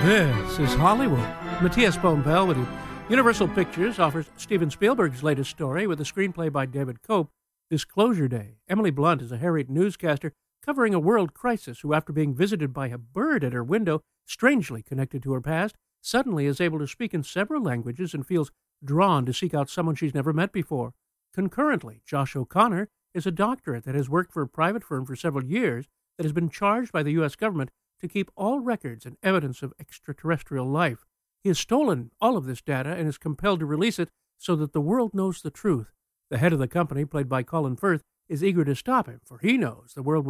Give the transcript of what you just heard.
This is Hollywood. Matthias Bombell with you. Universal Pictures offers Steven Spielberg's latest story with a screenplay by David Koepp, Disclosure Day. Emily Blunt is a harried newscaster covering a world crisis who, after being visited by a bird at her window, strangely connected to her past, suddenly is able to speak in several languages and feels drawn to seek out someone she's never met before. Concurrently, Josh O'Connor is a doctorate that has worked for a private firm for several years that has been charged by the U.S. government to keep all records and evidence of extraterrestrial life. He has stolen all of this data and is compelled to release it so that the world knows the truth. The head of the company, played by Colin Firth, is eager to stop him, for he knows the world will